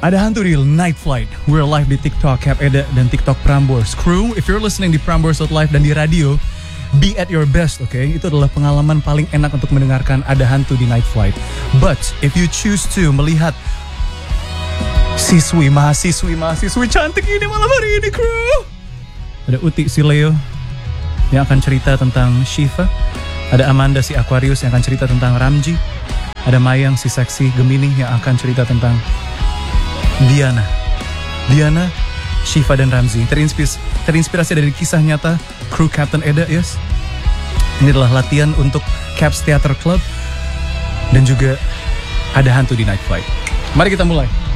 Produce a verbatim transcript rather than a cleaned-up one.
Ada hantu di Night Flight. We're live di TikTok, Cap Eda dan TikTok Prambors. Crew, if you're listening di Prambors Live dan di radio, be at your best, oke? Okay? Itu adalah pengalaman paling enak untuk mendengarkan Ada Hantu di Night Flight. But, if you choose to melihat siswi, mahasiswi, mahasiswi cantik ini malam hari ini, crew! Ada Uti si Leo yang akan cerita tentang Shiva. Ada Amanda si Aquarius yang akan cerita tentang Ramji. Ada Mayang si seksi Gemini yang akan cerita tentang Diana, Diana, Shiva dan Ramzi. Terinspirasi, terinspirasi dari kisah nyata kru Captain Eda, yes. Ini adalah latihan untuk Caps Theater Club dan juga Ada Hantu di Night Flight. Mari kita mulai.